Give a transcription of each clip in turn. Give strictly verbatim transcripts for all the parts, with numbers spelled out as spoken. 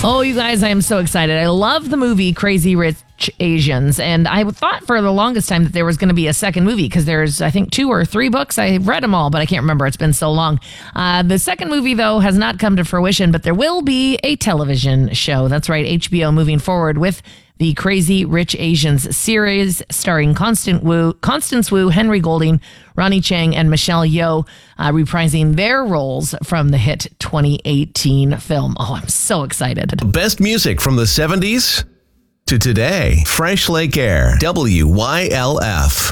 Oh, you guys, I am so excited. I love the movie Crazy Rich Asians, and I thought for the longest time that there was going to be a second movie because there's, I think, two or three books. I read them all, but I can't remember. It's been so long. Uh, the second movie, though, has not come to fruition, but there will be a television show. That's right, H B O moving forward with the Crazy Rich Asians series starring Constant Wu, Constance Wu, Henry Golding, Ronnie Chang, and Michelle Yeoh, uh, reprising their roles from the hit twenty eighteen film. Oh, I'm so excited. Best music from the seventies to today. Fresh Lake Air, W Y L F.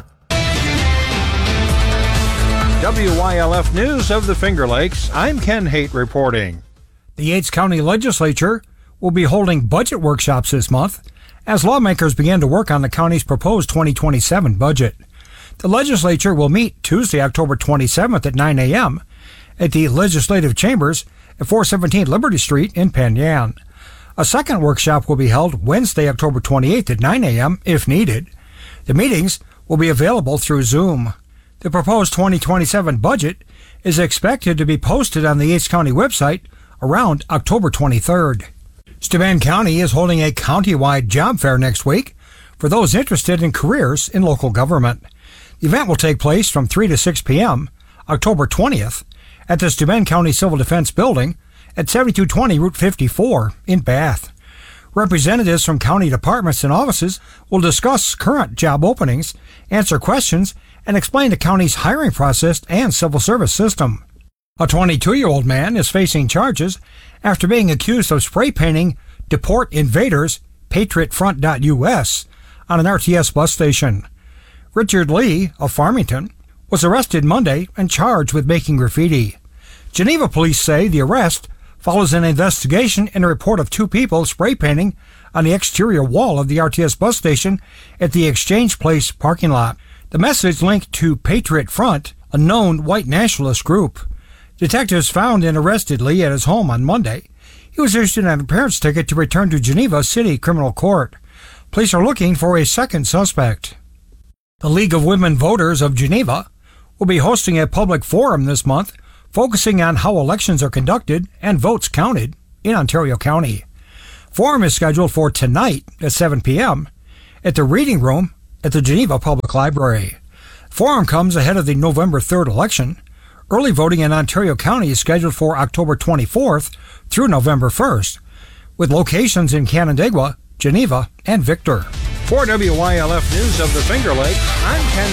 W Y L F News of the Finger Lakes. I'm Ken Haight reporting. The Yates County Legislature will be holding budget workshops this month as lawmakers begin to work on the county's proposed twenty twenty-seven budget. The legislature will meet Tuesday, October twenty-seventh at nine a.m. at the Legislative Chambers at four seventeen Liberty Street in Penn Yan. A second workshop will be held Wednesday, October twenty-eighth at nine a.m. if needed. The meetings will be available through Zoom. The proposed twenty twenty-seven budget is expected to be posted on the Yates County website around October twenty-third. Steuben County is holding a county-wide job fair next week for those interested in careers in local government. The event will take place from three to six p.m. October twentieth at the Steuben County Civil Defense Building at seventy-two twenty Route fifty-four in Bath. Representatives from county departments and offices will discuss current job openings, answer questions, and explain the county's hiring process and civil service system. A twenty-two-year-old man is facing charges after being accused of spray painting Deport Invaders Patriot Front dot U S on an R T S bus station. Richard Lee of Farmington was arrested Monday and charged with making graffiti. Geneva police say the arrest follows an investigation and a report of two people spray painting on the exterior wall of the R T S bus station at the Exchange Place parking lot. The message linked to Patriot Front, a known white nationalist group. Detectives found and arrested Lee at his home on Monday. He was issued an appearance ticket to return to Geneva City Criminal Court. Police are looking for a second suspect. The League of Women Voters of Geneva will be hosting a public forum this month focusing on how elections are conducted and votes counted in Ontario County. Forum is scheduled for tonight at seven p.m. at the Reading Room at the Geneva Public Library. Forum comes ahead of the November third election. Early voting in Ontario County is scheduled for October twenty-fourth through November first, with locations in Canandaigua, Geneva, and Victor. For W Y L F News of the Finger Lakes, I'm Ken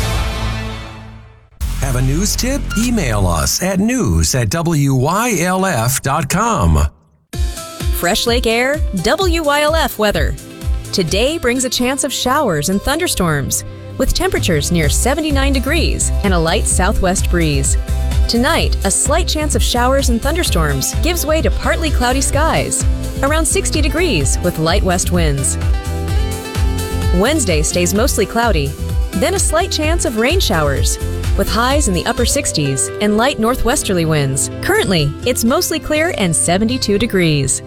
Haight. Have a news tip? Email us at news at W Y L F dot com. Fresh Lake Air, W Y L F weather. Today brings a chance of showers and thunderstorms, with temperatures near seventy-nine degrees and a light southwest breeze. Tonight, a slight chance of showers and thunderstorms gives way to partly cloudy skies, around sixty degrees with light west winds. Wednesday stays mostly cloudy, then a slight chance of rain showers, with highs in the upper sixties and light northwesterly winds. Currently, it's mostly clear and seventy-two degrees.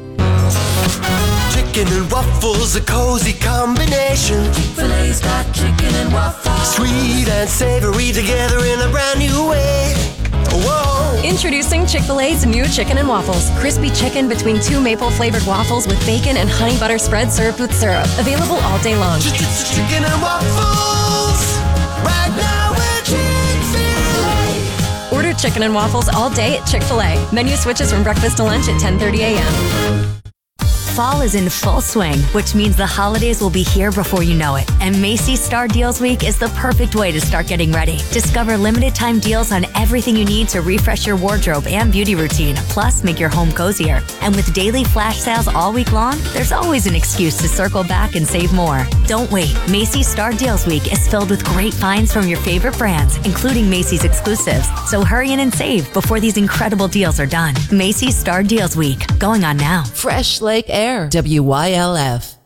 Chicken and waffles, a cozy combination. Chick-fil-A's got chicken and waffles. Sweet and savory together in a brand new way. Whoa! Introducing Chick-fil-A's new chicken and waffles. Crispy chicken between two maple-flavored waffles with bacon and honey butter spread served with syrup. Available all day long. Chicken and waffles. Right now we're Chick-fil-A. Order chicken and waffles all day at Chick-fil-A. Menu switches from breakfast to lunch at ten thirty a.m. Fall is in full swing, which means the holidays will be here before you know it. And Macy's Star Deals Week is the perfect way to start getting ready. Discover limited time deals on everything you need to refresh your wardrobe and beauty routine, plus make your home cozier. And with daily flash sales all week long, there's always an excuse to circle back and save more. Don't wait. Macy's Star Deals Week is filled with great finds from your favorite brands, including Macy's exclusives. So hurry in and save before these incredible deals are done. Macy's Star Deals Week, going on now. Fresh Lake Air, W Y L F.